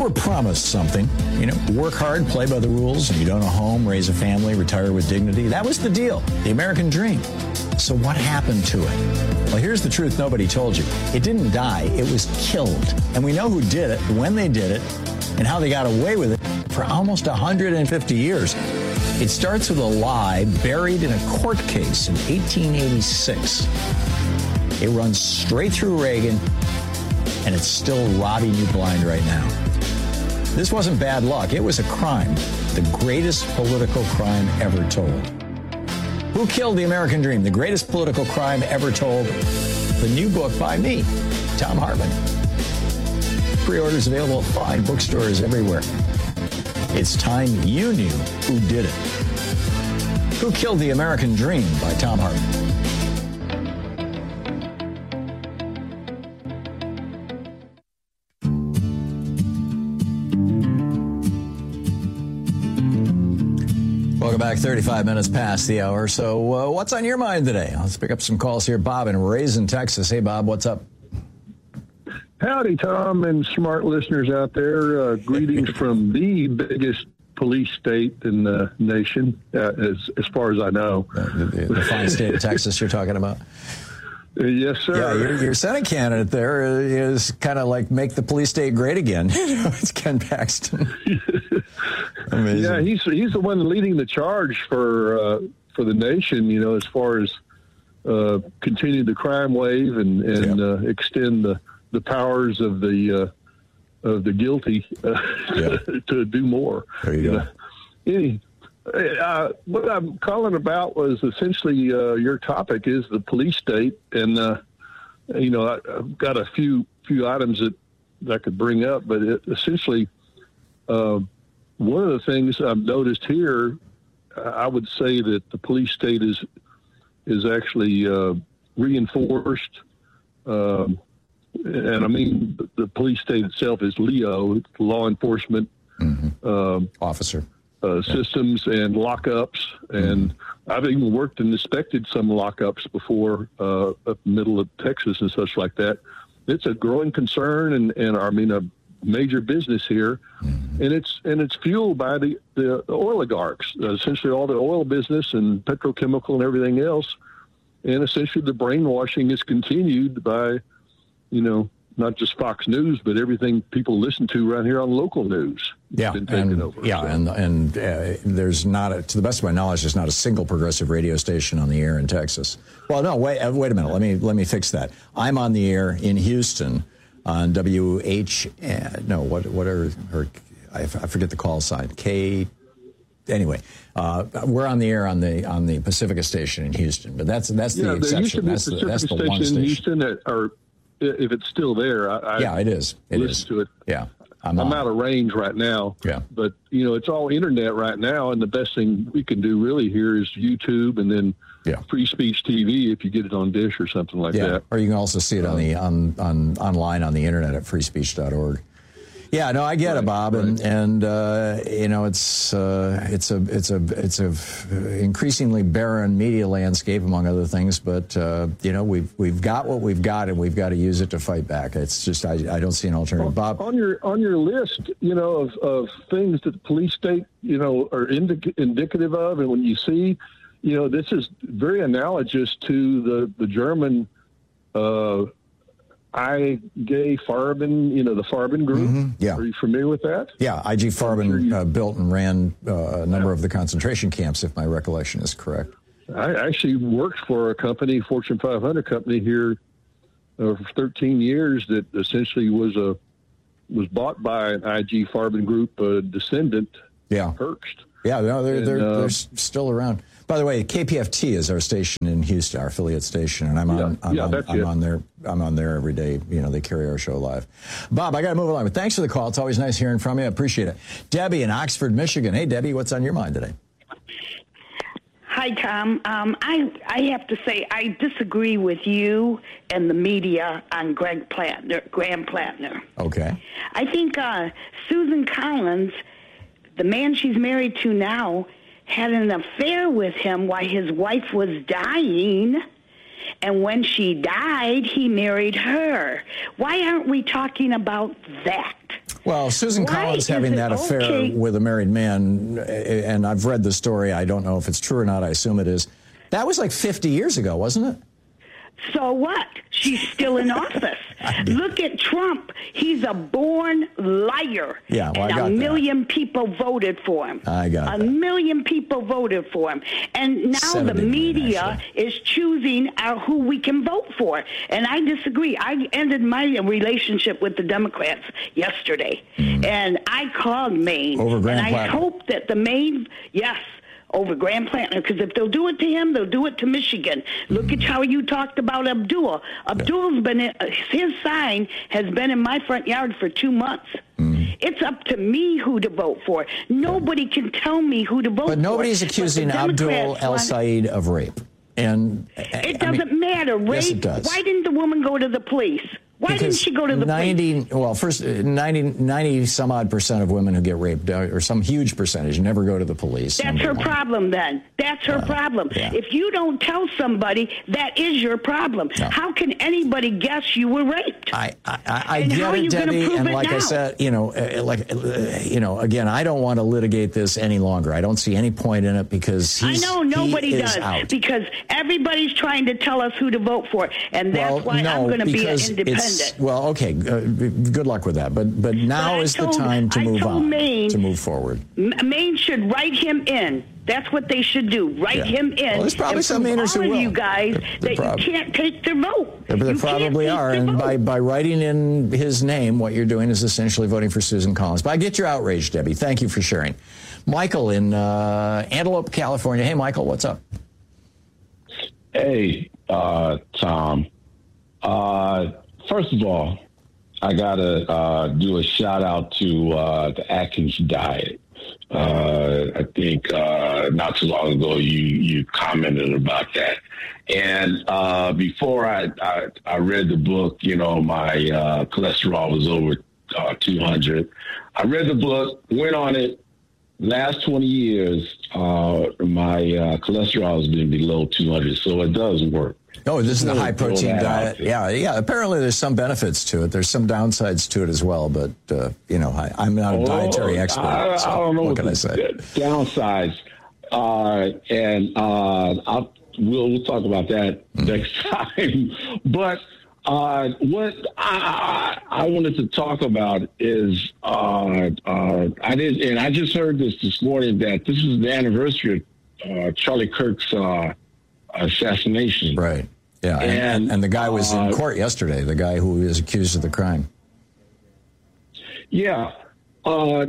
were promised something, work hard, play by the rules, and you'd own a home, raise a family, retire with dignity. That was the deal, the American dream. So what happened to it? Well, here's the truth nobody told you. It didn't die. It was killed. And we know who did it, when they did it, and how they got away with it for almost 150 years. It starts with a lie buried in a court case in 1886. It runs straight through Reagan, and it's still robbing you blind right now. This wasn't bad luck. It was a crime, the greatest political crime ever told. Who Killed the American Dream? The greatest political crime ever told. The new book by me, Thom Hartmann. Pre-orders available at fine bookstores everywhere. It's time you knew who did it. Who Killed the American Dream by Thom Hartmann. Welcome back, 35 minutes past the hour. So what's on your mind today? Let's pick up some calls here. Bob in Raisin, Texas. Hey, Bob, what's up? Howdy, Tom, and smart listeners out there. Greetings from the biggest police state in the nation, as far as I know. The fine state of Texas you're talking about? Yes, sir. Yeah, your Senate candidate there is kind of like make the police state great again. It's Ken Paxton. Amazing. Yeah, he's the one leading the charge for the nation. As far as continue the crime wave and extend the powers of the guilty to do more. There you go. What I'm calling about was essentially your topic is the police state, and I've got a few items that I could bring up, but essentially one of the things I've noticed here, I would say that the police state is actually reinforced, and I mean the police state itself is LEO, law enforcement officer. Systems and lockups, and I've even worked and inspected some lockups before up in the middle of Texas and such like that. It's a growing concern and I mean a major business here, and it's fueled by the oligarchs, essentially all the oil business and petrochemical and everything else, and essentially the brainwashing is continued by not just Fox News, but everything people listen to around here on local news. Yeah, and there's not, to the best of my knowledge, there's not a single progressive radio station on the air in Texas. Well, no, wait a minute. Let me fix that. I'm on the air in Houston on WH. No, what are her? I forget the call sign. K. Anyway, we're on the air on the Pacifica station in Houston, but that's the exception. That's the one station in Houston that are. If it's still there, it is. It is. To it. Yeah, I'm out of range right now. Yeah, but it's all internet right now, and the best thing we can do really here is YouTube, and then free speech TV if you get it on Dish or something like that. Or you can also see it on online on the internet at freespeech.org. Yeah, no, I get it, Bob, and it's a increasingly barren media landscape, among other things. But we've got what we've got, and we've got to use it to fight back. It's just I don't see an alternative, Bob. On your list, of things that the police state are indicative of, and when you see, this is very analogous to the German. IG Farben, the Farben Group. Yeah. Are you familiar with that? Yeah, IG Farben built and ran a number of the concentration camps, if my recollection is correct. I actually worked for a company, Fortune 500 company here for 13 years that essentially was bought by an IG Farben Group descendant, Hearst. Yeah, no, they're still around. By the way, KPFT is our station in Houston, our affiliate station, and I'm on there every day. They carry our show live. Bob, I got to move along, but thanks for the call. It's always nice hearing from you. I appreciate it. Debbie in Oxford, Michigan. Hey, Debbie, what's on your mind today? Hi, Tom. I have to say I disagree with you and the media on Graham Plattner. Okay. I think Susan Collins, the man she's married to now, had an affair with him while his wife was dying, and when she died, he married her. Why aren't we talking about that? Well, Susan Collins having that affair with a married man, and I've read the story. I don't know if it's true or not. I assume it is. That was like 50 years ago, wasn't it? So what? She's still in office. Look at Trump. He's a born liar. Yeah, well, and I got a million people voted for him. I got a million people voted for him. And now the media is choosing who we can vote for. And I disagree. I ended my relationship with the Democrats yesterday. And I called Maine. Over Grand And I hope that the Maine, yes, over Grand Plantner, because if they'll do it to him, they'll do it to Michigan. Look at how you talked about Abdul. Abdul's been his sign has been in my front yard for 2 months. It's up to me who to vote for. Nobody can tell me who to vote for. But nobody's accusing Abdul El-Sayed of rape. And it doesn't matter. Rape. Yes, it does. Why didn't the woman go to the police? Why didn't she go to the police? Well, first, 90 some odd % of women who get raped, or some huge percentage, never go to the police. That's her problem then. That's her problem. Yeah. If you don't tell somebody, that is your problem. No. How can anybody guess you were raped? I get it, Debbie, and like I said, again, I don't want to litigate this any longer. I don't see any point in it because I know nobody does out. Because everybody's trying to tell us who to vote for, and that's why I'm going to be an independent. Well, okay, good luck with that. But now is the time to move on, to move forward. Maine should write him in. That's what they should do. Write him in. Well, there's probably some Mainers who will. You guys that you can't take their vote. There probably are, and by writing in his name, what you're doing is essentially voting for Susan Collins. But I get your outrage, Debbie. Thank you for sharing. Michael in Antelope, California. Hey, Michael, what's up? Hey, Tom. First of all, I got to do a shout out to the Atkins diet. I think not too long ago you commented about that. And before I read the book, my cholesterol was over 200. I read the book, went on it. Last 20 years, my cholesterol has been below 200, so it does work. Oh, this is the high-protein diet. Yeah. Apparently, there's some benefits to it. There's some downsides to it as well. But I'm not a dietary expert. I don't know what can I say. Downsides, we'll talk about that next time. But what I wanted to talk about is I just heard this morning that this is the anniversary of Charlie Kirk's assassination. Right. Yeah. And the guy was in court yesterday, the guy who is accused of the crime. Yeah. And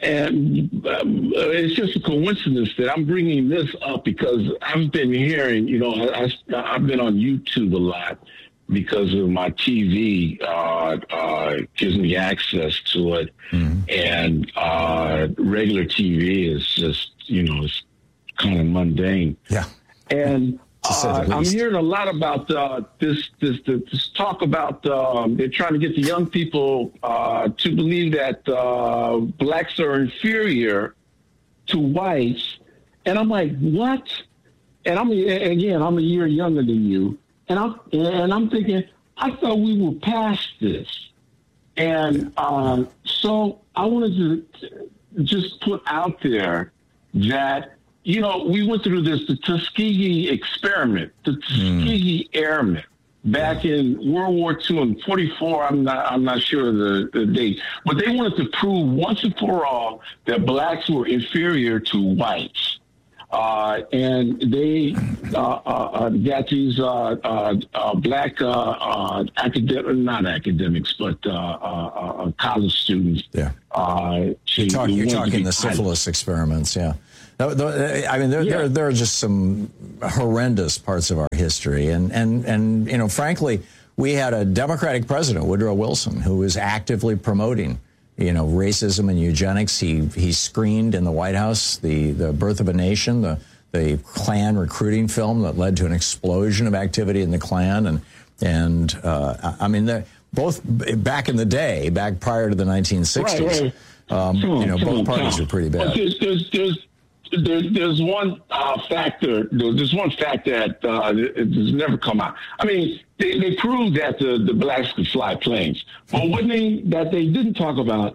it's just a coincidence that I'm bringing this up because I've been hearing, I've been on YouTube a lot because of my TV gives me access to it. And regular TV is just, it's kind of mundane. Yeah. And I'm hearing a lot about this talk about they're trying to get the young people to believe that blacks are inferior to whites, and I'm like, what? And I'm a year younger than you, and I'm thinking, I thought we were past this, and so I wanted to just put out there that. We went through the Tuskegee experiment, the Tuskegee Airmen, back in World War II in 44. I'm not sure the date, but they wanted to prove once and for all that blacks were inferior to whites, and they got these black not academics, but college students. Yeah, you're talking the syphilis experiments. Yeah. I mean, there are just some horrendous parts of our history, and frankly, we had a Democratic president, Woodrow Wilson, who was actively promoting, racism and eugenics. He screened in the White House the Birth of a Nation, the Klan recruiting film that led to an explosion of activity in the Klan, and I mean, both back in the day, back prior to the 1960s, both parties were pretty bad. There's one factor. There's one fact that has never come out. I mean, they proved that the blacks could fly planes, but one thing that they didn't talk about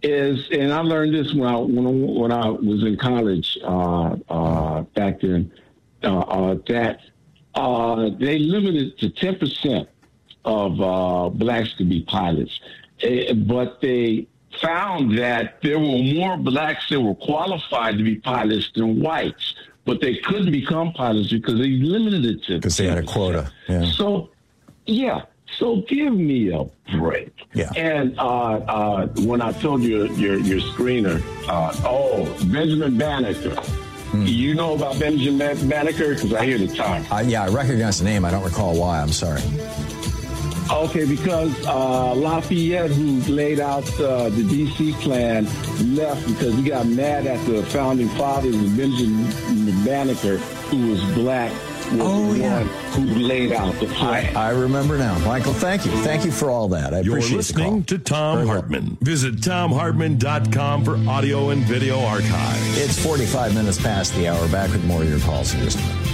and I learned this when I was in college back then, that they limited to 10% of blacks to be pilots, but they found that there were more blacks that were qualified to be pilots than whites, but they couldn't become pilots because they limited it to because they had a quota. Yeah. So give me a break. Yeah. And when I told you your screener, Benjamin Banneker. You know about Benjamin Banneker? Because I hear the time. I recognize the name. I don't recall why. I'm sorry. Okay, because Lafayette, who laid out the D.C. plan, left because he got mad at the founding fathers of Benjamin Banneker, who was black, who laid out the plan. I remember now. Michael, thank you. Thank you for all that. I appreciate You're listening to Thom Hartmann. Visit ThomHartmann.com for audio and video archives. It's 45 minutes past the hour. Back with more of your calls in just a minute.